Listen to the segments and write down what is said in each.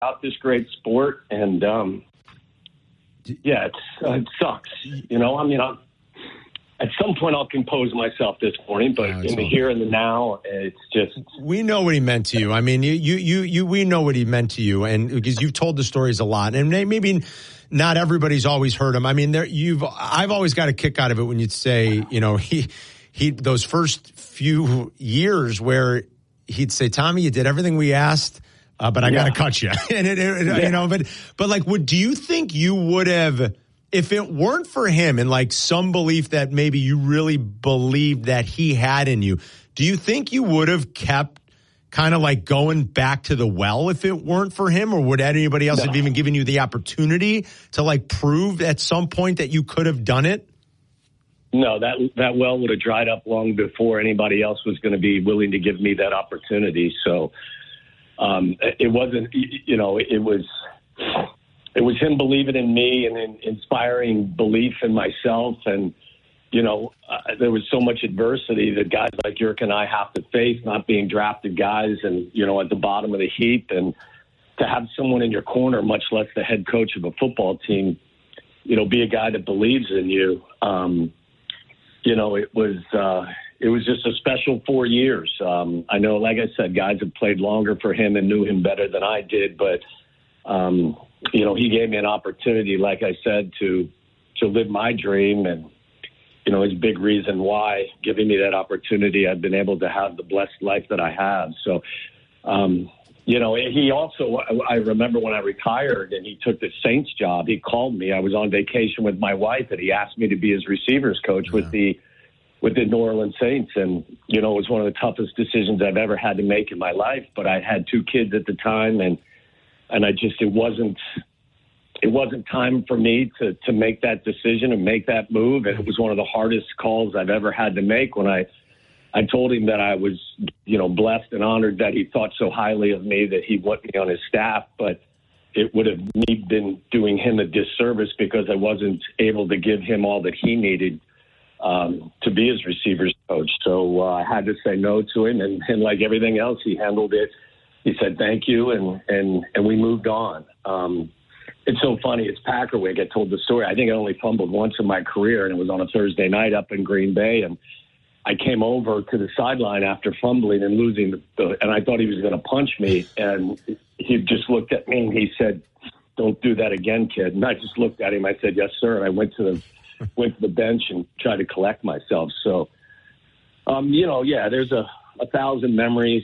about this great sport, and it sucks. You know, I mean, at some point I'll compose myself this morning, but in the here and the now, it's just. We know what he meant to you. I mean, we know what he meant to you, and because you've told the stories a lot, and maybe not everybody's always heard them. I mean, I've always got a kick out of it when you'd say, you know, he those first few years where he'd say, Tommy, you did everything we asked. But I got to cut you. And you know, but like, do you think you would have, if it weren't for him and like some belief that maybe you really believed that he had in you, do you think you would have kept kind of like going back to the well if it weren't for him? Or would anybody else have even given you the opportunity to like prove at some point that you could have done it? No, that well would have dried up long before anybody else was going to be willing to give me that opportunity. So, it wasn't, you know, it was him believing in me and inspiring belief in myself. And, you know, there was so much adversity that guys like Jurk and I have to face, not being drafted guys and, you know, at the bottom of the heap. And to have someone in your corner, much less the head coach of a football team, you know, be a guy that believes in you. You know, it was just a special 4 years. I know, like I said, guys have played longer for him and knew him better than I did. But, you know, he gave me an opportunity, like I said, to live my dream. And, you know, his big reason why, giving me that opportunity, I've been able to have the blessed life that I have. So, you know, he also, I remember when I retired and he took the Saints job, he called me. I was on vacation with my wife and he asked me to be his receivers coach with the New Orleans Saints. And, you know, it was one of the toughest decisions I've ever had to make in my life. But I had 2 kids at the time and I just, it wasn't time for me to make that decision and make that move. And it was one of the hardest calls I've ever had to make when I told him that I was, you know, blessed and honored that he thought so highly of me that he wanted me on his staff. But it would have been doing him a disservice because I wasn't able to give him all that he needed to be his receivers coach. So I had to say no to him. And like everything else, he handled it. He said, thank you. And we moved on. It's so funny. It's Packer Week. I told the story. I think I only fumbled once in my career, and it was on a Thursday night up in Green Bay. And I came over to the sideline after fumbling and losing and I thought he was going to punch me. And he just looked at me and he said, don't do that again, kid. And I just looked at him. I said, yes, sir. And I went to the bench and tried to collect myself. So, you know, yeah, there's a 1,000 memories.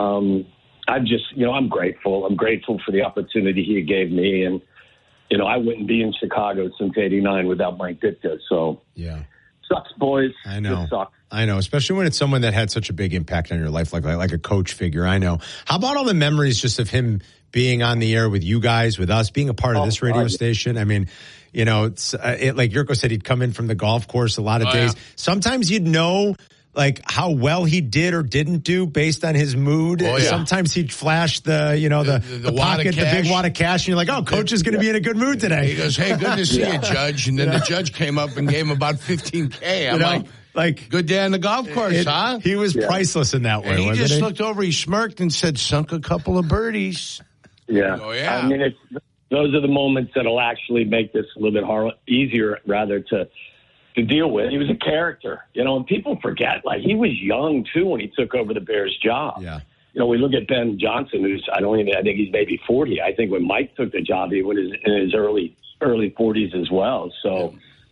I'm just, you know, I'm grateful. I'm grateful for the opportunity he gave me. And, you know, I wouldn't be in Chicago since '89 without Mike Ditka. So, yeah. Sucks, boys. I know. It sucks. I know, especially when it's someone that had such a big impact on your life, like a coach figure. I know. How about all the memories just of him being on the air with you guys, with us, being a part of this radio station? I mean, you know, it's like Jurko said, he'd come in from the golf course a lot of days. Yeah. Sometimes you'd know like how well he did or didn't do based on his mood. Oh, yeah. Sometimes he'd flash the pocket, the big wad of cash, and you're like, oh, coach is going to be in a good mood today. He goes, hey, good to see you, Judge. And then the judge came up and gave him about $15K. I'm like, good day on the golf course, huh? He was priceless in that way. And he just looked over, he smirked and said, sunk a couple of birdies. Yeah. Oh, yeah. I mean, those are the moments that'll actually make this a little bit easier, rather, to deal with. He was a character, you know, and people forget, like, he was young, too, when he took over the Bears job. Yeah. You know, we look at Ben Johnson, who's, I think he's maybe 40. I think when Mike took the job, he was in his early 40s as well. So,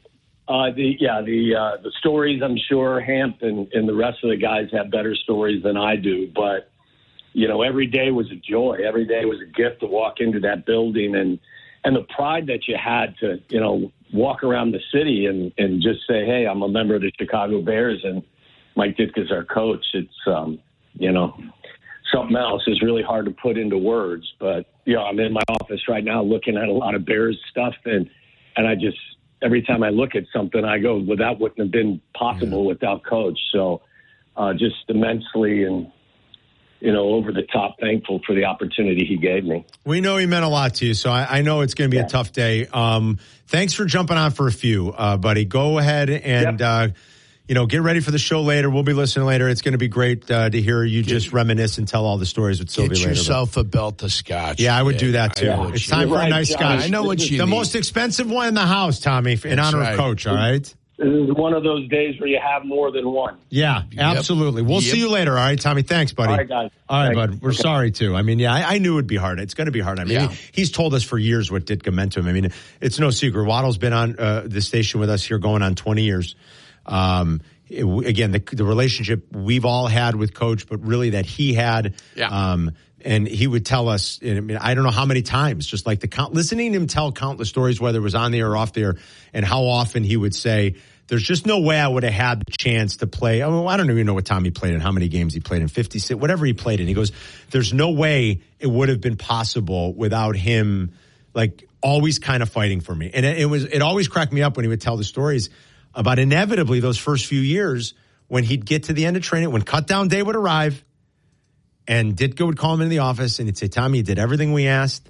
the stories, I'm sure Hamp and the rest of the guys have better stories than I do. But, you know, every day was a joy. Every day was a gift to walk into that building and the pride that you had to, you know, walk around the city and just say, hey, I'm a member of the Chicago Bears and Mike Ditka's our coach. It's, you know, something else is really hard to put into words. But, you know, I'm in my office right now looking at a lot of Bears stuff and I just, every time I look at something, I go, well, that wouldn't have been possible without Coach. So just immensely and, you know, over the top thankful for the opportunity he gave me. We know he meant a lot to you, so I know it's going to be a tough day. Thanks for jumping on for a few, buddy. Go ahead and get ready for the show later. We'll be listening later. It's going to be great to hear you just reminisce and tell all the stories with Sylvia later. Get yourself a belt of scotch. Yeah, I would do that too. It's time for a nice scotch. I know what you need. The most expensive one in the house, Tommy, in honor of Coach, all right? This is one of those days where you have more than one. Yeah, absolutely. We'll see you later, all right, Tommy? Thanks, buddy. All right, guys. All right, bud. We're sorry, too. I mean, I knew it'd be hard. It's going to be hard. I mean, he's told us for years what Ditka meant to him. I mean, it's no secret. Waddle's been on the station with us here going on 20 years. Again, the relationship we've all had with Coach, but really that he had. Yeah. And he would tell us, I mean, I don't know how many times, just like listening to him tell countless stories, whether it was on the air or off the air, and how often he would say, there's just no way I would have had the chance to play. I don't even know what time he played in, how many games he played in, 56, whatever he played in. He goes, there's no way it would have been possible without him, like, always kind of fighting for me. And it always cracked me up when he would tell the stories about inevitably those first few years when he'd get to the end of training, when cut down day would arrive, and Ditka would call him into the office and he'd say, Tommy, you did everything we asked.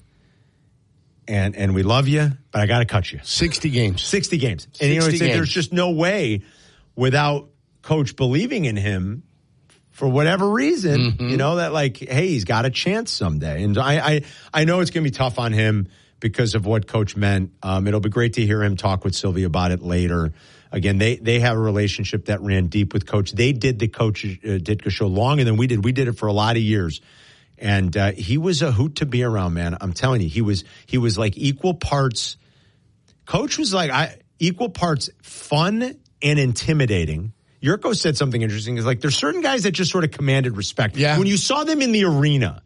And we love you, but I got to cut you. 60 games. 60 games. And he'd say, there's just no way without Coach believing in him for whatever reason, that like, hey, he's got a chance someday. And I know it's going to be tough on him because of what Coach meant. It'll be great to hear him talk with Sylvia about it later. Again, they have a relationship that ran deep with Coach. They did the Coach Ditka show longer than we did. We did it for a lot of years. And he was a hoot to be around, man. I'm telling you, he was like equal parts. Coach was like equal parts fun and intimidating. Yurko said something interesting. Is like there's certain guys that just sort of commanded respect. Yeah. When you saw them in the arena,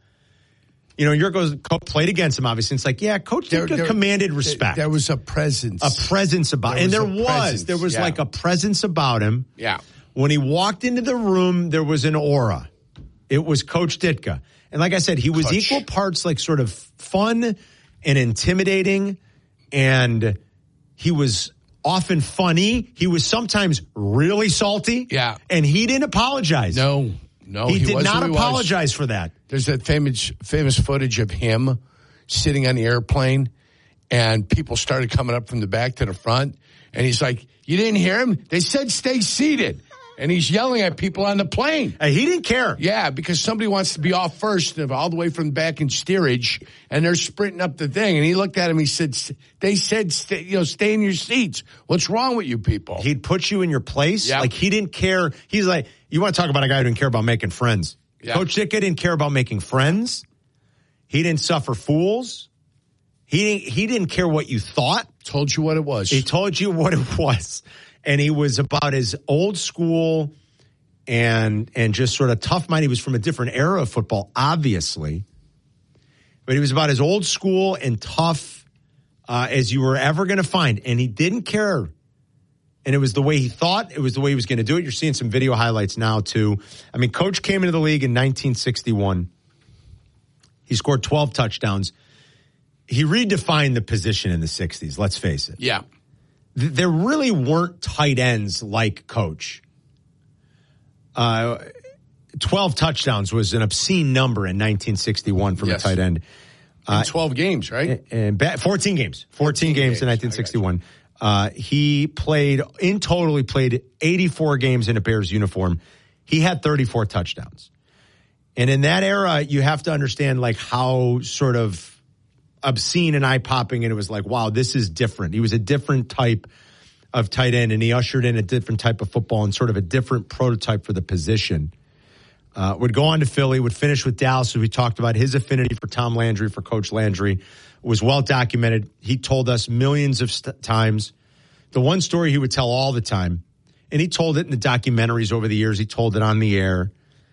Yurko played against him, obviously. It's like, yeah, Coach Ditka commanded respect. There was a presence. A presence about him. And there was like a presence about him. Yeah. When he walked into the room, there was an aura. It was Coach Ditka. And like I said, he was equal parts like sort of fun and intimidating, and he was often funny. He was sometimes really salty. Yeah. And he didn't apologize. No. He did not apologize for that. There's that famous footage of him sitting on the airplane, and people started coming up from the back to the front, and he's like, you didn't hear him? They said stay seated. And he's yelling at people on the plane. He didn't care. Yeah, because somebody wants to be off first, all the way from back in steerage, and they're sprinting up the thing. And he looked at him. He said, "They said, stay in your seats. What's wrong with you people?" He'd put you in your place. Yep. Like he didn't care. He's like, you want to talk about a guy who didn't care about making friends? Yep. Coach Ditka didn't care about making friends. He didn't suffer fools. He didn't care what you thought. Told you what it was. He told you what it was. And he was about as old school and just sort of tough minded. He was from a different era of football, obviously. But he was about as old school and tough as you were ever going to find. And he didn't care. And it was the way he thought. It was the way he was going to do it. You're seeing some video highlights now, too. I mean, Coach came into the league in 1961. He scored 12 touchdowns. He redefined the position in the 60s, let's face it. Yeah. There really weren't tight ends like Coach. 12 touchdowns was an obscene number in 1961 from a tight end. In 12 games, right? And 14 games. 14 games in 1961. He played 84 games in a Bears uniform. He had 34 touchdowns. And in that era, you have to understand like how sort of obscene and eye-popping, and it was like, wow, this is different. He was a different type of tight end, and he ushered in a different type of football and sort of a different prototype for the position. Would go on to Philly, would finish with Dallas, as we talked about. His affinity for Tom Landry, for Coach Landry, was well documented. He told us millions of times. The one story he would tell all the time, and he told it in the documentaries over the years. He told it on the air.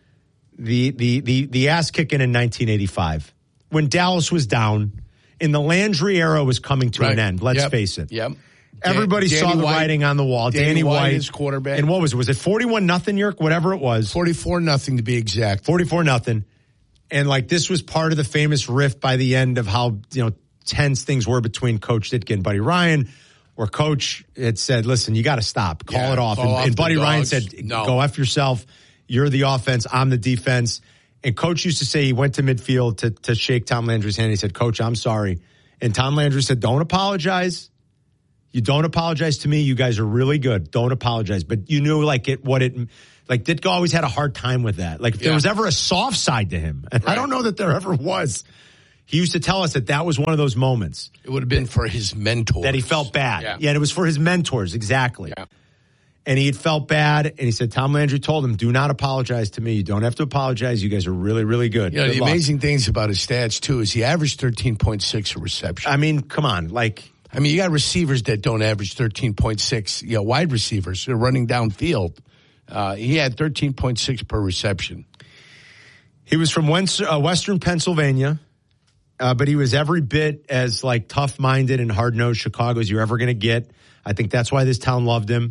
The ass kicking in 1985, when Dallas was down, and the Landry era was coming to an end. Let's face it. Yep. Everybody saw the writing on the wall. Danny White, his quarterback. And what was it? Was it 41-0, Yerk? Whatever it was. 44-0 to be exact. 44-0. And like this was part of the famous rift by the end of how tense things were between Coach Ditka and Buddy Ryan, where Coach had said, "Listen, you got to stop. Call it off." And Buddy Ryan said, "No. Go F yourself. You're the offense. I'm the defense." And Coach used to say he went to midfield to shake Tom Landry's hand. He said, "Coach, I'm sorry." And Tom Landry said, "Don't apologize. You don't apologize to me. You guys are really good. Don't apologize. But you knew like Ditka always had a hard time with that. Like if there was ever a soft side to him, and I don't know that there ever was. He used to tell us that was one of those moments. It would have been for his mentors. That he felt bad. Yeah, and it was for his mentors, exactly. Yeah. And he had felt bad, and he said, Tom Landry told him, do not apologize to me. You don't have to apologize. You guys are really, really good. You know, the amazing things about his stats, too, is he averaged 13.6 a reception. I mean, come on. You got receivers that don't average 13.6. Wide receivers who are running downfield. He had 13.6 per reception. He was from Western Pennsylvania. But he was every bit as tough-minded and hard-nosed Chicago as you're ever going to get. I think that's why this town loved him.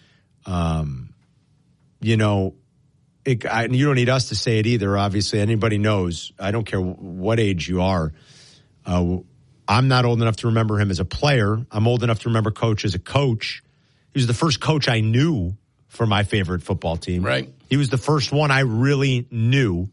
You don't need us to say it either. Obviously, anybody knows. I don't care what age you are. I'm not old enough to remember him as a player. I'm old enough to remember Coach as a coach. He was the first coach I knew for my favorite football team. Right. He was the first one I really knew.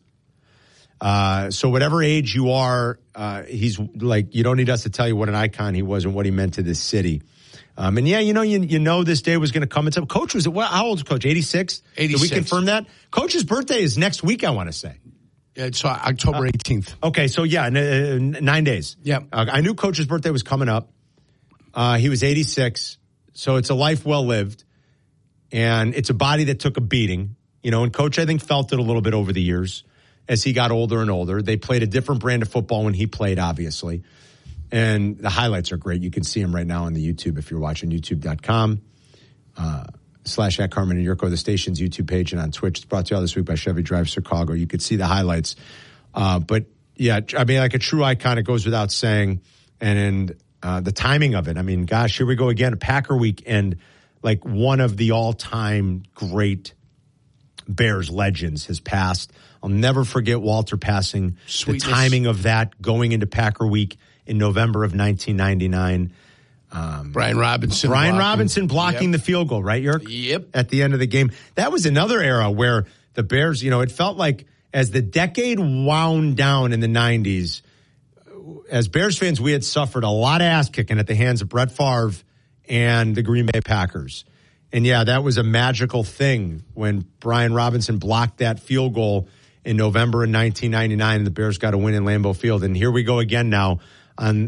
So whatever age you are, he's you don't need us to tell you what an icon he was and what he meant to this city. And you know this day was going to come. Coach was, how old is Coach? 86? 86. Did we confirm that? Coach's birthday is next week, I want to say. Yeah, it's October 18th. Okay, so 9 days. Yeah. I knew Coach's birthday was coming up. He was 86, so it's a life well lived. And it's a body that took a beating. And Coach, I think, felt it a little bit over the years. As he got older and older. They played a different brand of football when he played, obviously. And the highlights are great. You can see them right now on the YouTube if you're watching youtube.com /@Carmen and Yurko, the station's YouTube page, and on Twitch. It's brought to you all this week by Chevy Drive Chicago. You could see the highlights. But yeah, like a true icon, it goes without saying. And the timing of it, gosh, here we go again. Packer week and one of the all-time great Bears legends has passed. I'll never forget Walter passing. Sweetness. The timing of that going into Packer week in November of 1999. Brian Robinson blocking the field goal, right, Yerk? Yep. At the end of the game. That was another era where the Bears, it felt like as the decade wound down in the 90s, as Bears fans, we had suffered a lot of ass kicking at the hands of Brett Favre and the Green Bay Packers. And yeah, that was a magical thing when Brian Robinson blocked that field goal in November of 1999, and the Bears got a win in Lambeau Field. And here we go again now on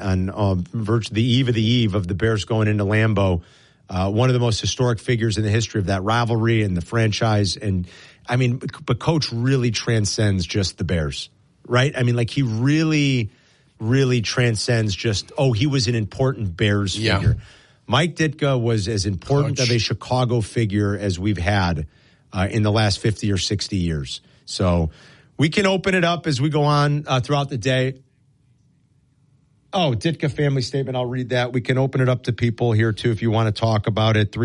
the eve of the Bears going into Lambeau. One of the most historic figures in the history of that rivalry and the franchise. And but Coach really transcends just the Bears, right? he really, really transcends just, he was an important Bears figure. Mike Ditka was as important of a Chicago figure as we've had in the last 50 or 60 years. So we can open it up as we go on throughout the day. Oh, Ditka family statement. I'll read that. We can open it up to people here, too, if you want to talk about it.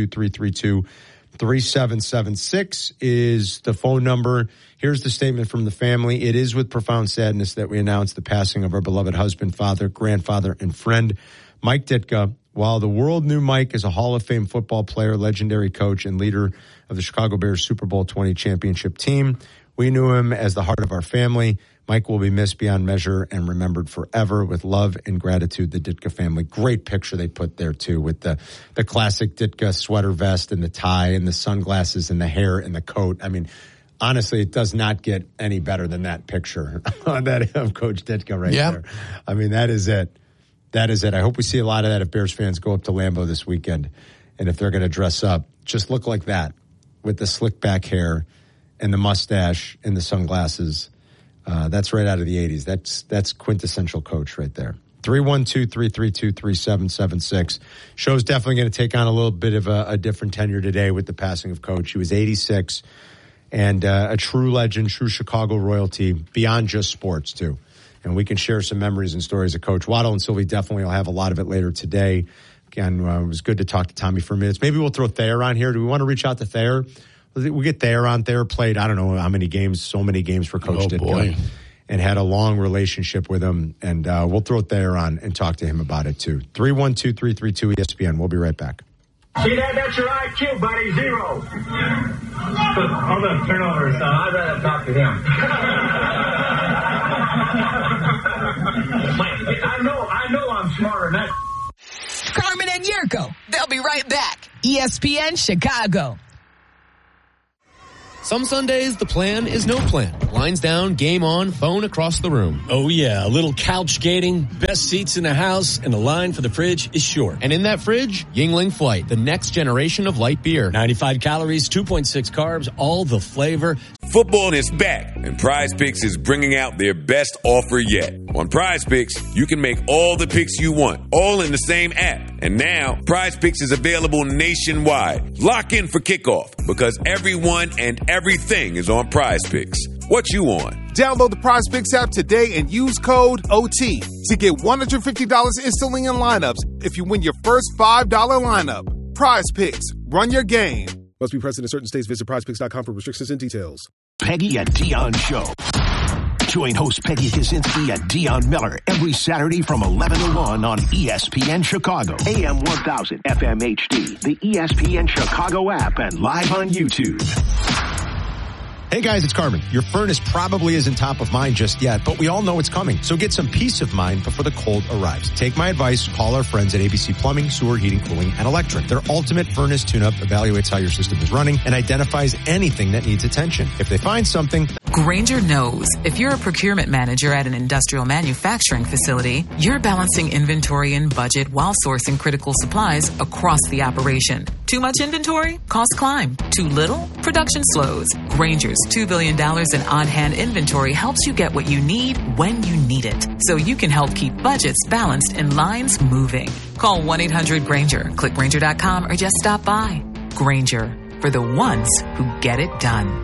312-332-3776 is the phone number. Here's the statement from the family. It is with profound sadness that we announce the passing of our beloved husband, father, grandfather, and friend, Mike Ditka. While the world knew Mike as a Hall of Fame football player, legendary coach, and leader of the Chicago Bears Super Bowl 20 championship team, we knew him as the heart of our family. Mike will be missed beyond measure and remembered forever. With love and gratitude, the Ditka family. Great picture they put there, too, with the classic Ditka sweater vest and the tie and the sunglasses and the hair and the coat. Honestly, it does not get any better than that picture that of Coach Ditka right there. That is it. That is it. I hope we see a lot of that if Bears fans go up to Lambeau this weekend. And if they're going to dress up, just look like that with the slick back hair and the mustache and the sunglasses. That's right out of the 80s. That's quintessential Coach right there. 312-332-3776. Show's definitely going to take on a little bit of a different tenure today with the passing of Coach. He was 86 and a true legend, true Chicago royalty beyond just sports, too. And we can share some memories and stories of Coach. Waddle and Sylvie definitely will have a lot of it later today. Again, it was good to talk to Tommy for a minute. Maybe we'll throw Thayer on here. Do we want to reach out to Thayer? We'll get Thayer on. Thayer played, I don't know how many games, so many games for Coach Ditka. And had a long relationship with him. And we'll throw Thayer on and talk to him about it, too. 312-332-ESPN. We'll be right back. See that? That's your IQ, buddy. 0. All the turnovers. I'd rather talk to him. I know I'm smarter than that. Carmen and I'll be right back. ESPN Chicago. Some Sundays, the plan is no plan. Blinds down, game on, phone across the room. Oh, yeah. A little couch skating, best seats in the house, and the line for the fridge is short. And in that fridge, Yingling Flight, the next generation of light beer. 95 calories, 2.6 carbs, all the flavor. Football is back, and Prize Picks is bringing out their best offer yet. On Prize Picks, you can make all the picks you want, all in the same app. And now, Prize Picks is available nationwide. Lock in for kickoff, because everyone and everything is on Prize Picks. What you on? Download the Prize Picks app today and use code OT to get $150 instantly in lineups if you win your first $5 lineup. Prize Picks. Run your game. Must be present in certain states. Visit prizepicks.com for restrictions and details. Peggy and Dion Show. Join host Peggy Kaczynski and Dion Miller every Saturday from 11 to 1 on ESPN Chicago. AM 1000, FM HD, the ESPN Chicago app, and live on YouTube. Hey guys, it's Carmen. Your furnace probably isn't top of mind just yet, but we all know it's coming. So get some peace of mind before the cold arrives. Take my advice, call our friends at ABC Plumbing, Sewer, Heating, Cooling, and Electric. Their ultimate furnace tune-up evaluates how your system is running and identifies anything that needs attention. If they find something... Grainger knows if you're a procurement manager at an industrial manufacturing facility, you're balancing inventory and budget while sourcing critical supplies across the operation. Too much inventory? Costs climb. Too little? Production slows. Grainger's $2 billion in on-hand inventory helps you get what you need when you need it, so you can help keep budgets balanced and lines moving. Call 1-800-GRAINGER, click Grainger.com, or just stop by. Grainger, for the ones who get it done.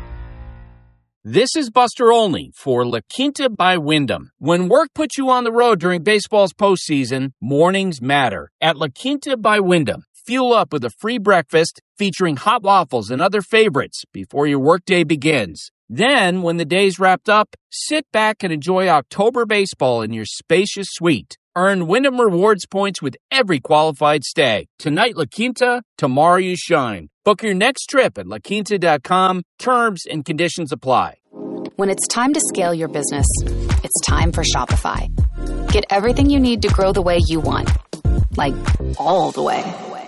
This is Buster Olney for La Quinta by Wyndham. When work puts you on the road during baseball's postseason, mornings matter. At La Quinta by Wyndham, fuel up with a free breakfast featuring hot waffles and other favorites before your workday begins. Then, when the day's wrapped up, sit back and enjoy October baseball in your spacious suite. Earn Wyndham Rewards points with every qualified stay. Tonight, La Quinta, tomorrow you shine. Book your next trip at laquinta.com. Terms and conditions apply. When it's time to scale your business, it's time for Shopify. Get everything you need to grow the way you want. Like, all the way.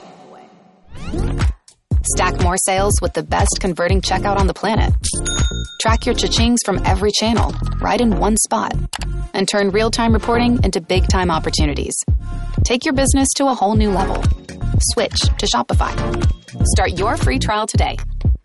Stack more sales with the best converting checkout on the planet. Track your cha-chings from every channel, right in one spot. And turn real-time reporting into big-time opportunities. Take your business to a whole new level. Switch to Shopify. Start your free trial today.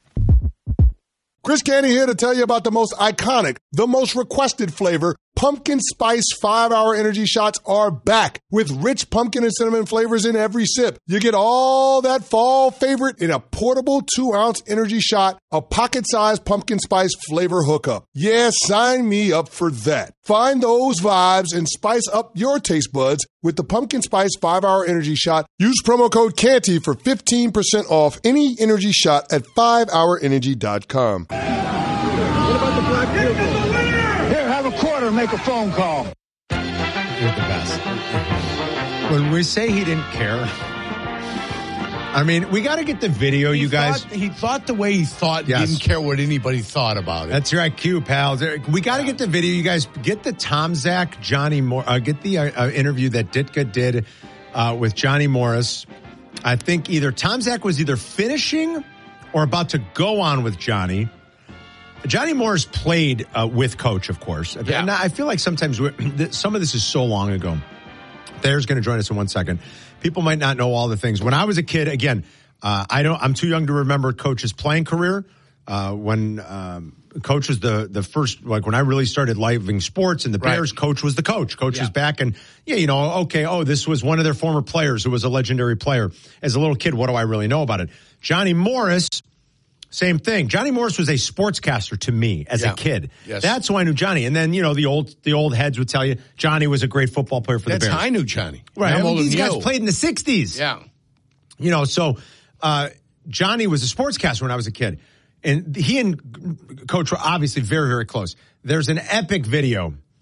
Chris Canty here to tell you about the most iconic, the most requested flavor. Pumpkin Spice 5-Hour Energy Shots are back with rich pumpkin and cinnamon flavors in every sip. You get all that fall favorite in a portable 2-ounce energy shot, a pocket-sized pumpkin spice flavor hookup. Yeah, sign me up for that. Find those vibes and spice up your taste buds with the Pumpkin Spice 5-Hour Energy Shot. Use promo code CANTY for 15% off any energy shot at 5hourenergy.com. What about the black vehicle? Here, have a quarter, make a phone call. You're the best. When we say he didn't care, I mean, we got to get the video, you guys. He thought the way he thought, yes. Didn't care what anybody thought about it. That's your IQ, pals. We got to get the video, you guys. Get the Tom Zach, Johnny Morris, get the interview that Ditka did with Johnny Morris. I think either Tom Zach was either finishing or about to go on with Johnny. Johnny Morris played with Coach, of course. Yeah. And I feel like sometimes some of this is so long ago. Thayer's going to join us in 1 second. People might not know all the things. When I was a kid, again, I'm too young to remember Coach's playing career. When Coach was the first, like when I really started living sports in the Bears, right. Coach was the coach. Coach was back and, this was one of their former players who was a legendary player. As a little kid, what do I really know about it? Johnny Morris, same thing. Johnny Morris was a sportscaster to me as a kid. Yes. That's who I knew Johnny. And then, the old heads would tell you Johnny was a great football player for the Bears. That's how I knew Johnny. Right. These guys played in the 60s. Yeah. So Johnny was a sportscaster when I was a kid. And he and Coach were obviously very, very close. There's an epic video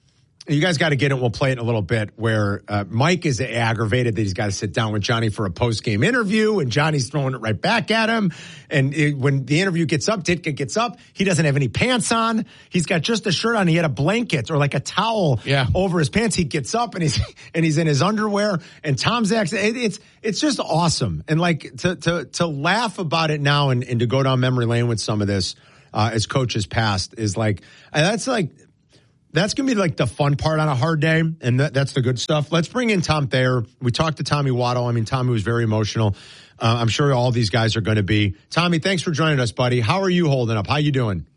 You guys got to get it. We'll play it in a little bit where Mike is aggravated that he's got to sit down with Johnny for a post-game interview, and Johnny's throwing it right back at him. And when the interview gets up, Ditka gets up. He doesn't have any pants on. He's got just a shirt on. He had a blanket or like a towel over his pants. He gets up and he's in his underwear. And Tom Zach, it's just awesome. And like to laugh about it now and to go down memory lane with some of this as Coach has passed is like that's going to be like the fun part on a hard day, and that's the good stuff. Let's bring in Tom Thayer. We talked to Tommy Waddle. I mean, Tommy was very emotional. I'm sure all these guys are going to be. Tommy, thanks for joining us, buddy. How are you holding up? How you doing?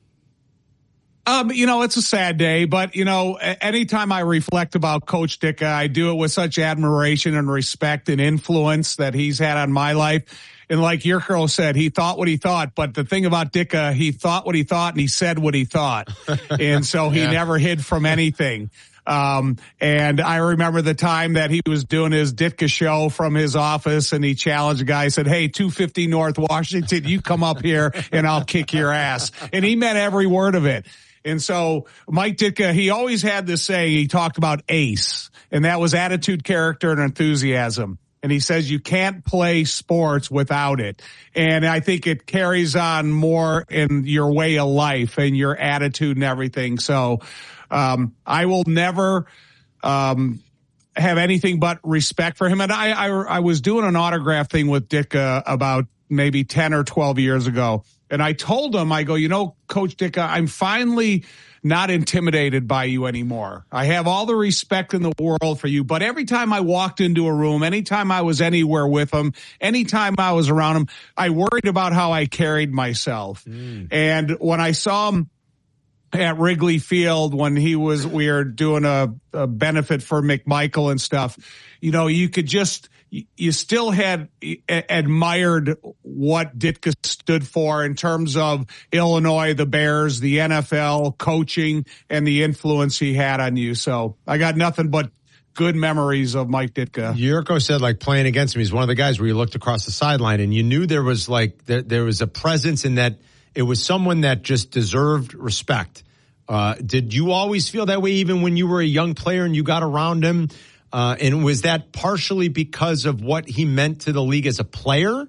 It's a sad day, but, anytime I reflect about Coach Ditka, I do it with such admiration and respect and influence that he's had on my life. And like Yurko said, he thought what he thought. But the thing about Ditka, he thought what he thought and he said what he thought. And so he never hid from anything. And I remember the time that he was doing his Ditka show from his office and he challenged a guy, said, hey, 250 North Washington, you come up here and I'll kick your ass. And he meant every word of it. And so Mike Ditka, he always had this saying, he talked about ACE, and that was attitude, character, and enthusiasm. And he says you can't play sports without it. And I think it carries on more in your way of life and your attitude and everything. So I will never have anything but respect for him. And I was doing an autograph thing with Ditka about maybe 10 or 12 years ago. And I told him, I go, Coach Ditka, I'm finally not intimidated by you anymore. I have all the respect in the world for you. But every time I walked into a room, anytime I was anywhere with him, anytime I was around him, I worried about how I carried myself. And when I saw him at Wrigley Field when we were doing a benefit for McMichael and stuff, you still had admired what Ditka stood for in terms of Illinois, the Bears, the NFL, coaching, and the influence he had on you. So I got nothing but good memories of Mike Ditka. Yurko said, like, playing against him, he's one of the guys where you looked across the sideline and you knew there was there was a presence in that it was someone that just deserved respect. Did you always feel that way even when you were a young player and you got around him? And was that partially because of what he meant to the league as a player?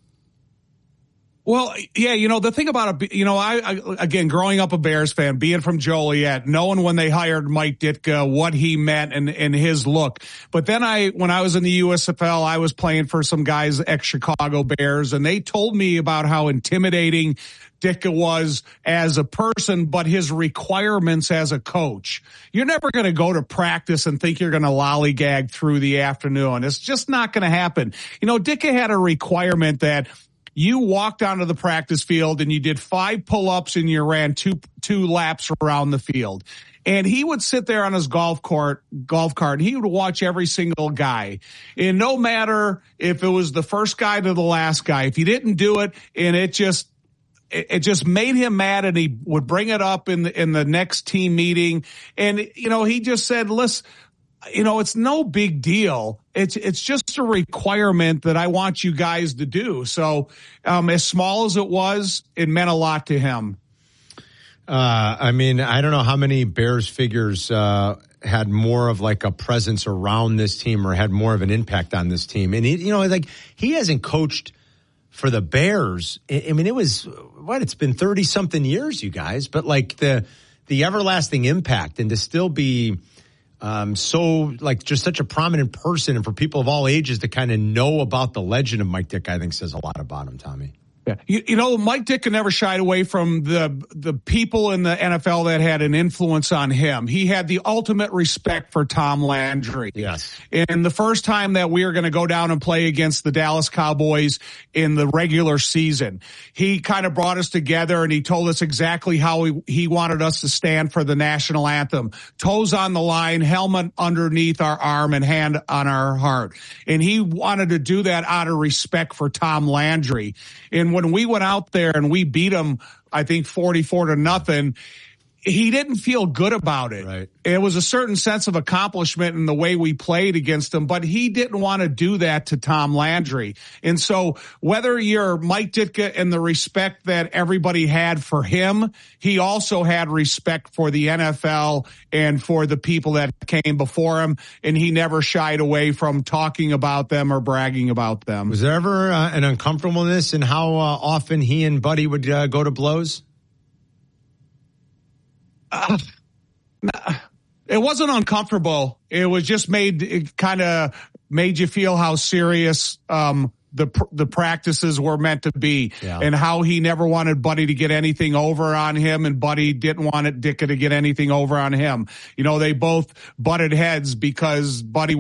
Well, yeah, the thing about I again, growing up a Bears fan, being from Joliet, knowing when they hired Mike Ditka, what he meant and his look. But then when I was in the USFL, I was playing for some guys, ex-Chicago Bears, and they told me about how intimidating Ditka was as a person, but his requirements as a coach. You're never going to go to practice and think you're going to lollygag through the afternoon. It's just not going to happen. Ditka had a requirement that you walked onto the practice field and you did 5 pull-ups and you ran two laps around the field. And he would sit there on his golf cart, and he would watch every single guy. And no matter if it was the first guy to the last guy, if you didn't do it, and it just made him mad, and he would bring it up in the next team meeting. And, he just said, listen, it's no big deal. It's just a requirement that I want you guys to do. So, as small as it was, it meant a lot to him. I don't know how many Bears figures had more of like a presence around this team or had more of an impact on this team. And he hasn't coached for the Bears. It was it's been 30 something years, you guys, but like the everlasting impact, and to still be just such a prominent person, and for people of all ages to kind of know about the legend of Mike Ditka, I think says a lot about him, Tommy. Yeah. Mike Ditka never shied away from the people in the NFL that had an influence on him. He had the ultimate respect for Tom Landry. Yes. And the first time that we were going to go down and play against the Dallas Cowboys in the regular season, he kind of brought us together and he told us exactly how he wanted us to stand for the national anthem. Toes on the line, helmet underneath our arm, and hand on our heart. And he wanted to do that out of respect for Tom Landry. And when we went out there and we beat him, I think 44-0, he didn't feel good about it. Right. It was a certain sense of accomplishment in the way we played against him, but he didn't want to do that to Tom Landry. And so whether you're Mike Ditka and the respect that everybody had for him, he also had respect for the NFL and for the people that came before him, and he never shied away from talking about them or bragging about them. Was there ever an uncomfortableness in how often he and Buddy would go to blows? It wasn't uncomfortable. It was just made you feel how serious the practices were meant to be, and how he never wanted Buddy to get anything over on him, and Buddy didn't want Ditka to get anything over on him. You know, they both butted heads because Buddy